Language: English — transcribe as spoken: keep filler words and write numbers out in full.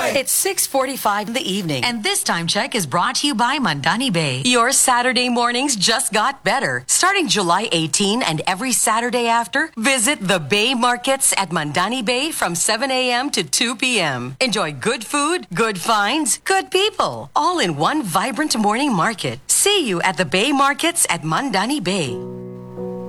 It's six forty-five in the evening. And this time check is brought to you by Mandani Bay. Your Saturday mornings just got better. Starting July eighteenth and every Saturday after, visit the Bay Markets at Mandani Bay from seven a.m. to two p.m. Enjoy good food, good finds, good people, all in one vibrant morning market. See you at the Bay Markets at Mandani Bay.